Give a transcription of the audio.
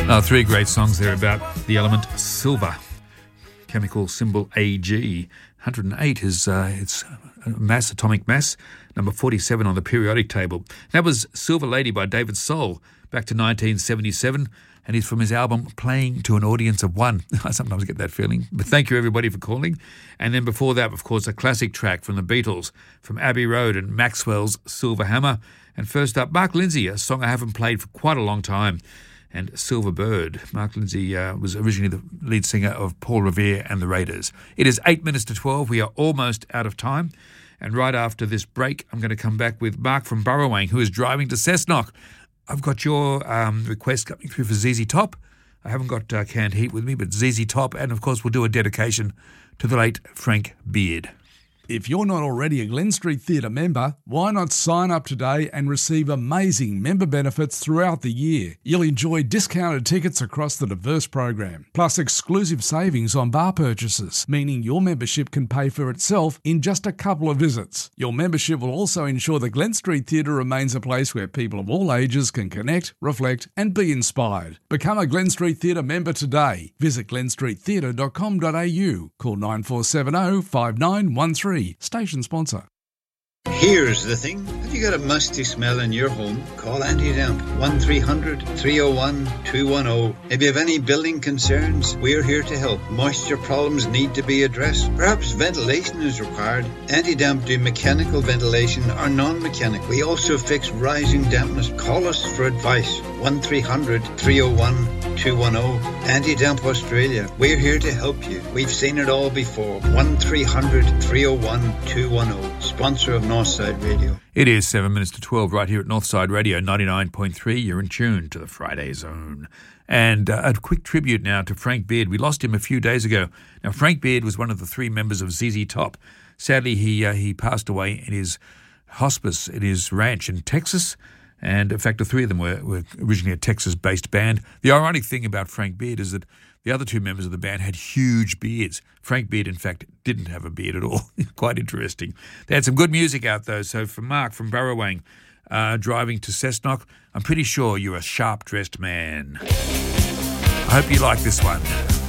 Three great songs there about the element silver. Chemical symbol Ag. 108 is its mass, atomic mass, number 47 on the periodic table. That was Silver Lady by David Soul, back to 1977, and he's from his album Playing to an Audience of One. I sometimes get that feeling. But thank you, everybody, for calling. And then before that, of course, a classic track from the Beatles, from Abbey Road and Maxwell's Silver Hammer. And first up, Mark Lindsay, a song I haven't played for quite a long time, and Silver Bird. Mark Lindsay was originally the lead singer of Paul Revere and the Raiders. It is 8 minutes to 12. We are almost out of time. And right after this break, I'm going to come back with Mark from Burrowang, who is driving to Cessnock. I've got your request coming through for ZZ Top. I haven't got Canned Heat with me, but ZZ Top. And, of course, we'll do a dedication to the late Frank Beard. If you're not already a Glen Street Theatre member, why not sign up today and receive amazing member benefits throughout the year? You'll enjoy discounted tickets across the diverse program, plus exclusive savings on bar purchases, meaning your membership can pay for itself in just a couple of visits. Your membership will also ensure the Glen Street Theatre remains a place where people of all ages can connect, reflect and be inspired. Become a Glen Street Theatre member today. Visit glenstreettheatre.com.au. Call 9470 5913. Station sponsor. Here's the thing. Have you got a musty smell in your home? Call Anti-Damp 1300 301 210. If you have any building concerns, we're here to help. Moisture problems need to be addressed. Perhaps ventilation is required. Anti-Damp do mechanical ventilation or non-mechanical. We also fix rising dampness. Call us for advice. 1300 301 210. Anti-Damp Australia. We're here to help you. We've seen it all before. 1300 301 210. Sponsor of Northside Radio. It is 7 minutes to 12 right here at Northside Radio 99.3. You're in tune to the Friday Zone. And a quick tribute now to Frank Beard. We lost him a few days ago. Now, Frank Beard was one of the three members of ZZ Top. Sadly, he passed away in his hospice at his ranch in Texas. And, in fact, the three of them were originally a Texas-based band. The ironic thing about Frank Beard is that the other two members of the band had huge beards. Frank Beard, in fact, didn't have a beard at all. Quite interesting. They had some good music out, though. So for Mark from Burrowang, driving to Cessnock, I'm pretty sure you're a sharp-dressed man. I hope you like this one.